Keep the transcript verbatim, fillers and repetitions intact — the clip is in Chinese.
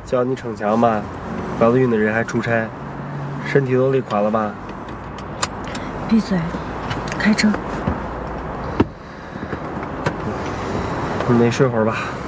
叫你逞强吧，怀了孕的人还出差，身体都累垮了吧？ 闭嘴，开车。 你睡会儿吧。